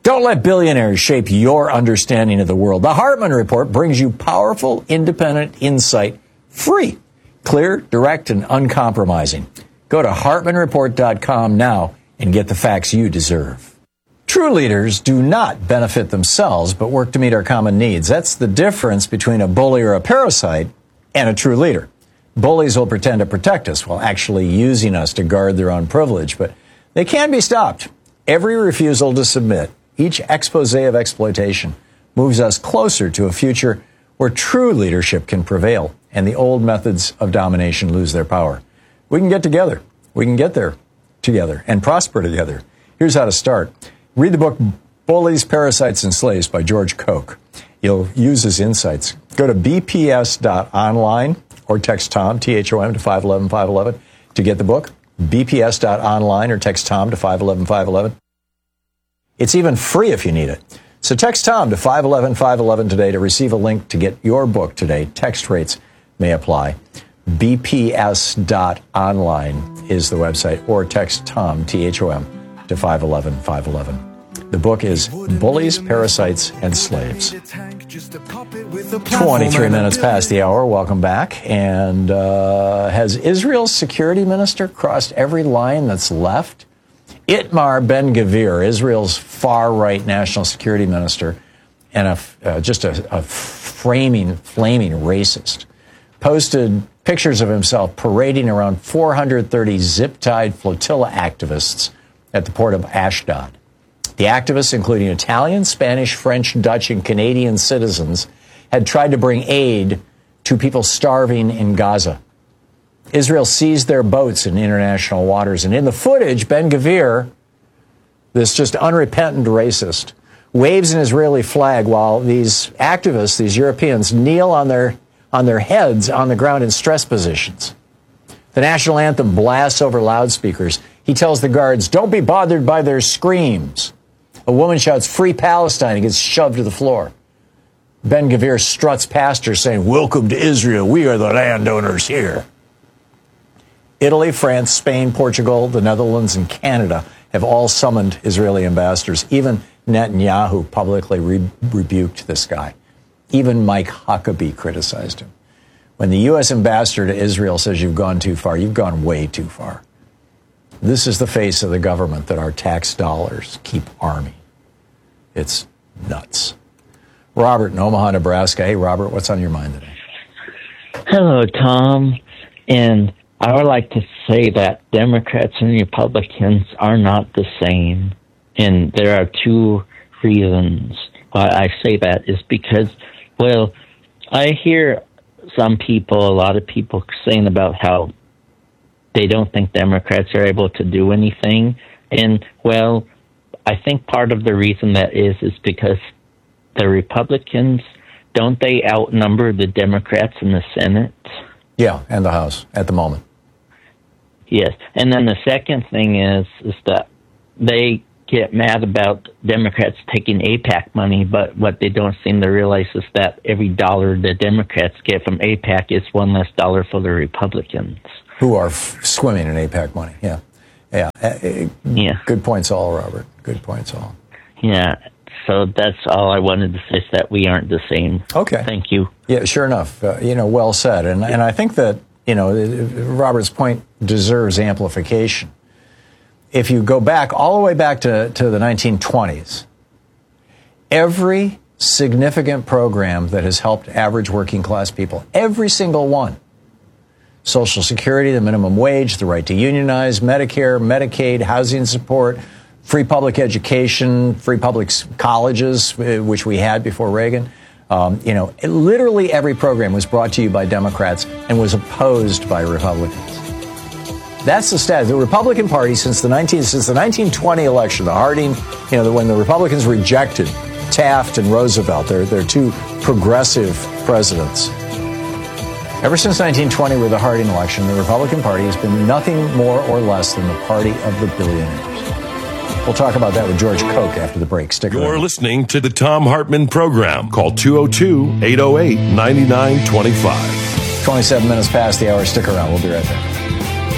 Don't let billionaires shape your understanding of the world. The Hartman Report brings you powerful, independent insight, free, clear, direct, and uncompromising. Go to HartmanReport.com now and get the facts you deserve. True leaders do not benefit themselves, but work to meet our common needs. That's the difference between a bully or a parasite and a true leader. Bullies will pretend to protect us while actually using us to guard their own privilege, but they can be stopped. Every refusal to submit, each expose of exploitation, moves us closer to a future where true leadership can prevail and the old methods of domination lose their power. We can get together. We can get there together and prosper together. Here's how to start. Read the book Bullies, Parasites, and Slaves by George Koch. You'll use his insights. Go to bps.online or text Tom, T-H-O-M, to 511-511 to get the book. bps.online or text Tom to 511-511. It's even free if you need it. So text Tom to 511-511 today to receive a link to get your book today. Text rates may apply. bps.online is the website, or text Tom, T-H-O-M, to 511-511. The book is Bullies, Parasites, and Slaves. 23 minutes past the hour. Welcome back. And has Israel's security minister crossed every line that's left? Itamar Ben-Gvir, Israel's far-right national security minister, and just a flaming racist, posted pictures of himself parading around 430 zip-tied flotilla activists at the port of Ashdod. The activists, including Italian, Spanish, French, Dutch, and Canadian citizens, had tried to bring aid to people starving in Gaza. Israel seized their boats in international waters, and in the footage, Ben-Gvir, this just unrepentant racist, waves an Israeli flag while these activists, these Europeans, kneel on their heads on the ground in stress positions. The national anthem blasts over loudspeakers. He tells the guards, "Don't be bothered by their screams." A woman shouts, "Free Palestine," and gets shoved to the floor. Ben-Gvir struts past her saying, "Welcome to Israel. We are the landowners here." Italy, France, Spain, Portugal, the Netherlands, and Canada have all summoned Israeli ambassadors. Even Netanyahu publicly rebuked this guy. Even Mike Huckabee criticized him. When the U.S. ambassador to Israel says you've gone too far, you've gone way too far. This is the face of the government that our tax dollars keep arming. It's nuts. Robert in Omaha, Nebraska. Hey, Robert, what's on your mind today? Hello, Tom. And I would like to say that Democrats and Republicans are not the same. And there are two reasons why I say that is because, well, I hear a lot of people saying about how they don't think Democrats are able to do anything. And, well, I think part of the reason that is because the Republicans, don't they outnumber the Democrats in the Senate? Yeah, and the House at the moment. Yes. And then the second thing is that they get mad about Democrats taking AIPAC money, but what they don't seem to realize is that every dollar the Democrats get from AIPAC is one less dollar for the Republicans. Who are swimming in AIPAC money, yeah. Yeah. Good points all, Robert. Good points all. Yeah, so that's all I wanted to say, is that we aren't the same. Okay. Thank you. Yeah, sure enough. Well said. And I think that, Robert's point deserves amplification. If you go back, all the way back to the 1920s, every significant program that has helped average working class people, every single one, Social Security, the minimum wage, the right to unionize, Medicare, Medicaid, housing support, free public education, free public colleges, which we had before Reagan. Literally every program was brought to you by Democrats and was opposed by Republicans. That's the status. The Republican Party since the 1920 election, the Harding, when the Republicans rejected Taft and Roosevelt, their two progressive presidents. Ever since 1920 with the Harding election, the Republican Party has been nothing more or less than the party of the billionaires. We'll talk about that with George Koch after the break. Stick around. You're listening to the Tom Hartman Program. Call 202-808-9925. 27 minutes past the hour. Stick around. We'll be right back.